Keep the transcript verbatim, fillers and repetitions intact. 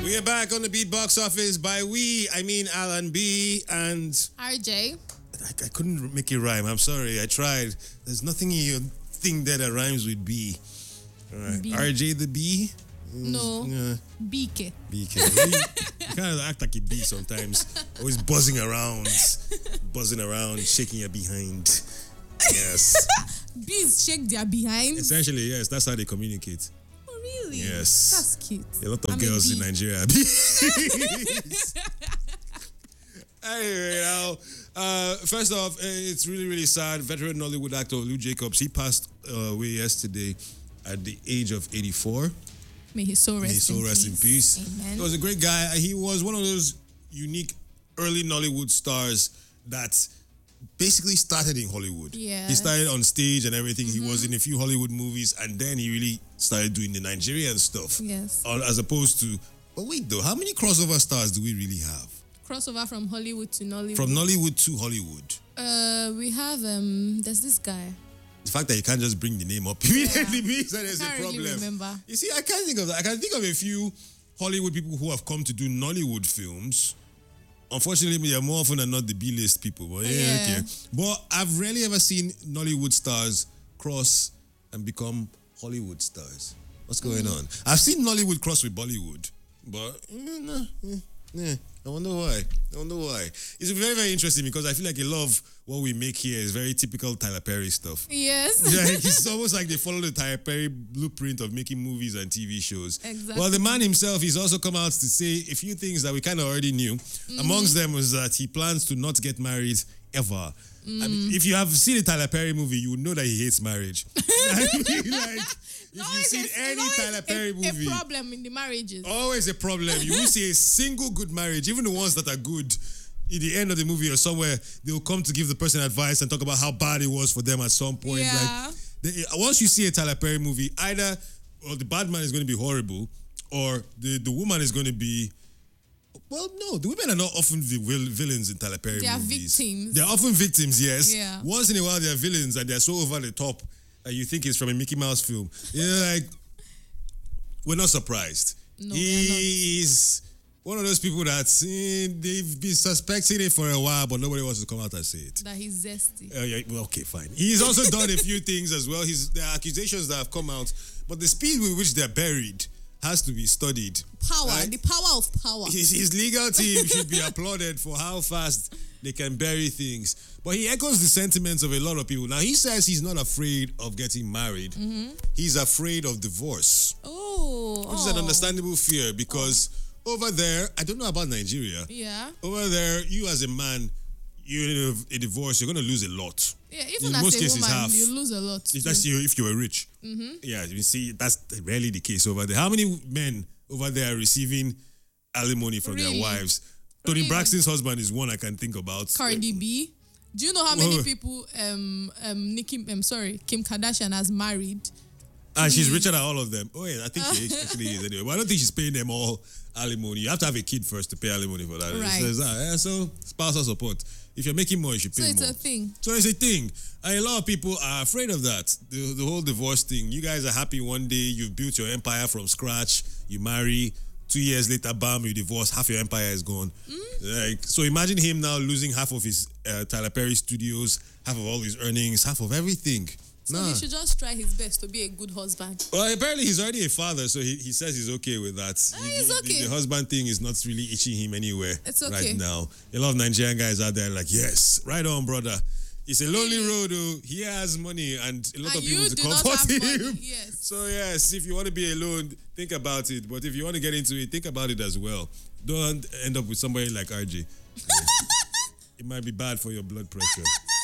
We are back on the Beat Box Office. By we, I mean Alan B and R J. I, I couldn't make it rhyme. I'm sorry. I tried. There's nothing in your thing there that rhymes with B. All right. B. R J the B? No. Uh, B K. B K. You, you kind of act like a bee sometimes. Always buzzing around. Buzzing around, shaking your behind. Yes. Bees shake their behind. Essentially, yes. That's how they communicate. Oh, really? Yes. That's cute. A lot of I'm a girls in bee. Nigeria are bees. Anyway, now, uh, first off, uh, it's really, really sad. Veteran Nollywood actor Lou Jacobs, he passed uh, away yesterday at the age of eighty-four. May his soul rest, May his soul in, rest peace. in peace. Amen. He was a great guy. He was one of those unique early Nollywood stars that basically started in Hollywood. Yes. He started on stage and everything. Mm-hmm. He was in a few Hollywood movies, and then he really started doing the Nigerian stuff. Yes. Uh, As opposed to, but wait though, how many crossover stars do we really have? Crossover from Hollywood to Nollywood. From Nollywood to Hollywood. Uh, we have um. There's this guy. The fact that you can't just bring the name up immediately means that there's I a can't problem. really remember. You see, I can't think of that. I can think of a few Hollywood people who have come to do Nollywood films. Unfortunately, they are more often than not the B-list people. But yeah, Yeah. okay. But I've rarely ever seen Nollywood stars cross and become Hollywood stars. What's going Mm. on? I've seen Nollywood cross with Bollywood, but eh, nah, eh, yeah, I wonder why. I wonder why. It's very, very interesting because I feel like a lot of what we make here is very typical Tyler Perry stuff. Yes. Like, it's almost like they follow the Tyler Perry blueprint of making movies and T V shows. Exactly. Well, the man himself, he's also come out to say a few things that we kind of already knew. Mm-hmm. Amongst them was that he plans to not get married ever. I Mm. mean, if you have seen a Tyler Perry movie, you would know that he hates marriage. I mean, like, if Always you've seen a- any always Tyler Perry a, movie, a problem in the marriages. always a problem. You won't see a single good marriage, even the ones that are good. In the end of the movie or somewhere, they'll come to give the person advice and talk about how bad it was for them at some point. Yeah. Like, they, once you see a Tyler Perry movie, either or the bad man is going to be horrible, or the, the woman is going to be. Well, no, the women are not often the vil- villains in Tyler Perry They are movies. victims. They're often victims, yes. Yeah. Once in a while, they're villains and they're so over the top that you think it's from a Mickey Mouse film. You know, like, we're not surprised. No, we are He's one of those people that eh, they've been suspecting it for a while, but nobody wants to come out and say it. That he's zesty. Uh, yeah, well, okay, fine. He's also done a few things as well. He's, there are accusations that have come out, but the speed with which they're buried has to be studied. Power. Right? The power of power. His, his legal team should be applauded for how fast they can bury things. But he echoes the sentiments of a lot of people. Now, he says he's not afraid of getting married. Mm-hmm. He's afraid of divorce, Oh. which is an understandable fear because over there, I don't know about Nigeria. Yeah. Over there, you as a man, you in a, a divorce, you're going to lose a lot. Yeah. Even In as most a cases, woman, half. you lose a lot. If that's too. you, if you were rich. Mm-hmm. Yeah, you see, that's rarely the case over there. How many men over there are receiving alimony from Really? their wives? Tony Really? Braxton's husband is one I can think about. Cardi B. Do you know how many Oh. people um um Nicki I'm sorry Kim Kardashian has married? And she's richer than all of them. Oh yeah, I think she actually is anyway. But I don't think she's paying them all alimony. You have to have a kid first to pay alimony for that. Right. So, it's that. Yeah, so spousal support. If you're making more, you should pay So it's more. a thing. So it's a thing. And a lot of people are afraid of that. The, the whole divorce thing. You guys are happy one day, you've built your empire from scratch, you marry, two years later, bam, you divorce, half your empire is gone. Mm. Like, so imagine him now losing half of his uh, Tyler Perry studios, half of all his earnings, half of everything. So nah. he should just try his best to be a good husband. Well, apparently he's already a father, so he, he says he's okay with that. Ah, he's The- okay. The, the husband thing is not really itching him anywhere It's okay. right now. A lot of Nigerian guys out there like, yes, right on, brother. It's a lonely road, though. He has money and a lot And of people you to do not comfort have him. money, yes. So, yes, if you want to be alone, think about it. But if you want to get into it, think about it as well. Don't end up with somebody like R J. It might be bad for your blood pressure.